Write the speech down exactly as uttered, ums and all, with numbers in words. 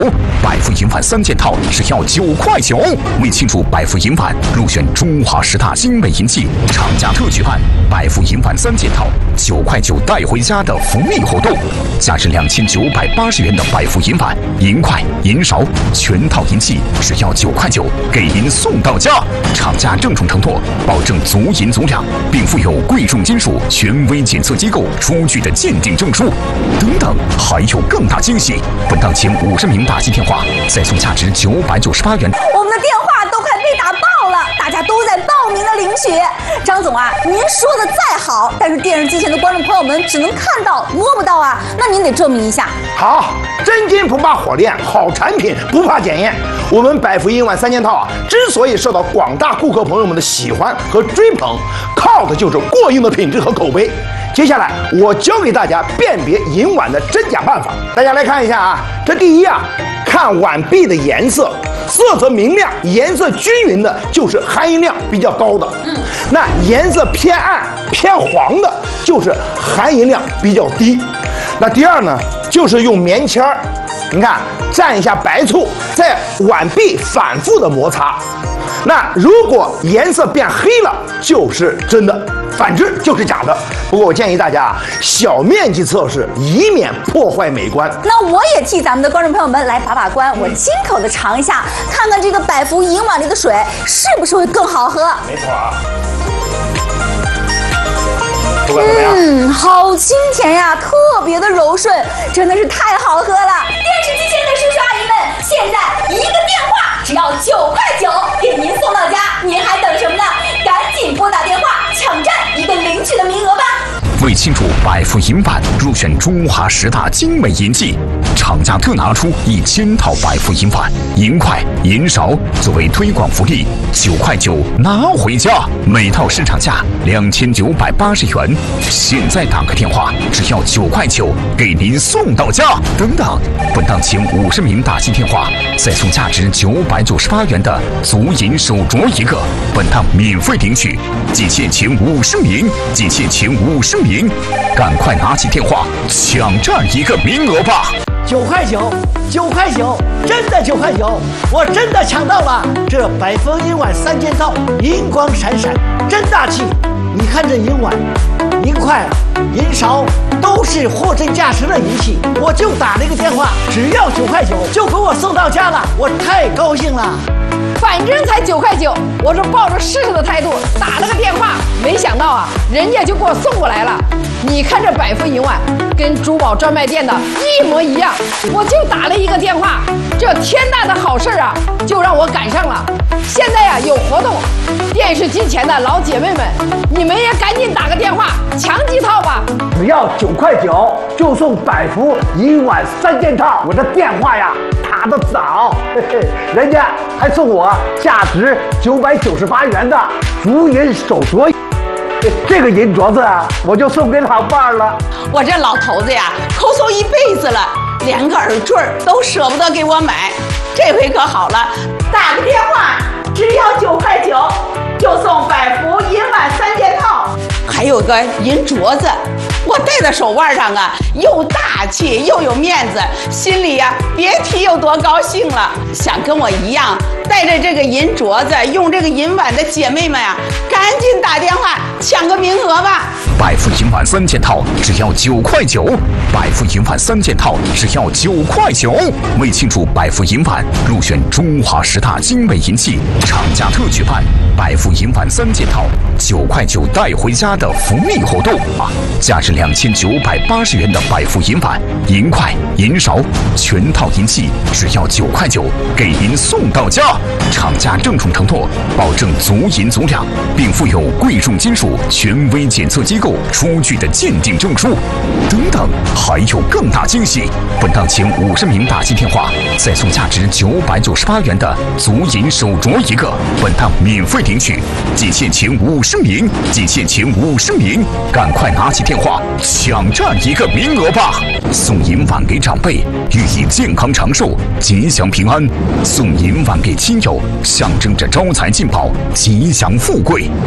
百富银晚三件套只要九块九。为庆祝百富银晚入选中华十大精美银器，厂家特举办百富银晚三件套九块九带回家的福利活动，价值两千九百八十元的百富银碗、银筷、银勺全套银器只要九块九，给您送到家。厂家郑重承诺，保证足银足量，并附有贵重金属权威检测机构出具的鉴定证书。等等，还有更大惊喜！本档前五十名打击电话再送价值九百九十八元。 我们的电话都快被打爆了，大家都在报名的领取。张总啊，您说的再好，但是电视机前的观众朋友们只能看到摸不到啊，那您得证明一下。 好，真金不怕火炼，好产品不怕检验。我们百富银碗三件套啊，之所以受到广大顾客朋友们的喜欢和追捧，靠的就是过硬的品质和口碑。接下来我教给大家辨别银碗的真假办法，大家来看一下啊。这第一啊，看碗壁的颜色，色泽明亮、颜色均匀的，就是含银量比较高的。嗯，那颜色偏暗、偏黄的，就是含银量比较低。那第二呢，就是用棉签儿，你看蘸一下白醋，在碗壁反复的摩擦。那如果颜色变黑了，就是真的，反之就是假的。不过我建议大家啊，小面积测试，以免破坏美观。 那我也替咱们的观众朋友们来把把关，我亲口的尝一下，看看这个百福银碗里的水是不是会更好喝。 没错啊。 嗯，好清甜呀，特别的柔顺，真的是太好喝了。电视机前的叔叔阿姨们，现在一个电话只要九块九，给您送到家，您还等什么呢？赶紧拨打电话，抢占一个领取的名额吧。 为庆祝百富银碗入选中华十大精美银器，厂家特拿出一千套百富银碗、银筷、银勺作为推广福利，九块九拿回家，每套市场价两千九百八十元，现在打个电话只要九块九，给您送到家。等等，本档前五十名打进电话再送价值九百九十八元的足银手镯一个，本档免费领取，仅限前五十名，仅限前五十名。赶快拿起电话抢占一个名额吧！ 九块九，九块九，真的九块九，我真的抢到了！这百福银碗三件套，银光闪闪，真大气！你看这银碗、银筷、银勺，都是货真价实的银器。我就打了一个电话，只要九块九，就给我送到家了，我太高兴了。 反正才九块九，我是抱着试试的态度打了个电话，没想到啊，人家就给我送过来了。你看这百福银碗跟珠宝专卖店的一模一样，我就打了一个电话，这天大的好事啊，就让我赶上了。现在呀、啊、有活动，电视机前的老姐妹们，你们也赶紧打个电话抢几套吧。 只要九块九就送百福银碗三件套，我的电话呀打得早，嘿嘿，人家还送我价值九百九十八元的足银手镯。这个银镯子啊，我就送给老伴儿了。 我这老头子呀，抠搜一辈子了，连个耳坠都舍不得给我买。这回可好了，打个电话，只要九块九，就送百福银碗三件套，还有个银镯子，我戴在手腕上啊，又大气又有面子，心里呀别提有多高兴了。想跟我一样带着这个银镯子，用这个银碗的姐妹们呀，赶紧打电话抢个名额吧。 百富银碗三件套只要九块九，百富银碗三件套只要九块九。为庆祝百富银碗入选中华十大精美银器，厂家特举办百富银碗三件套九块九带回家的福利活动啊！价值两千九百八十元的百富银碗、银筷、银勺全套银器只要九块九，给您送到家。厂家郑重承诺，保证足银足量，并附有贵重金属权威检测机构出具的鉴定证书。等等，还有更大惊喜！本档前五十名打进电话再送价值九百九十八元的足银手镯一个，本档免费领取，仅限前五十名，仅限前五十名，赶快拿起电话抢占一个名额吧！送银碗给长辈，寓意健康长寿、吉祥平安；送银碗给亲友，象征着招财进宝、吉祥富贵。